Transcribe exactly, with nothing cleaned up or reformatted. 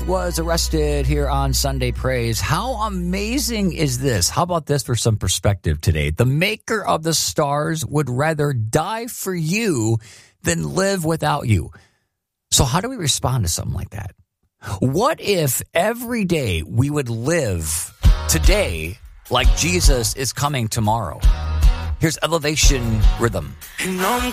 was arrested here on Sunday Praise. How amazing is this? How about this for some perspective today? The maker of the stars would rather die for you than live without you. So how do we respond to something like that? What if every day we would live today like Jesus is coming tomorrow? Here's Elevation Rhythm. And I'm